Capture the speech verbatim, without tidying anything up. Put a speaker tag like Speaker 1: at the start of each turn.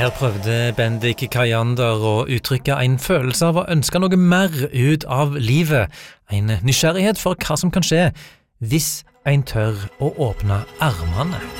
Speaker 1: Her prøvde Bendik Kajander å uttrykke en følelse av å ønske noe mer ut av livet, en nysgjerrighet for hva som kan skje hvis en tør å åpne armene.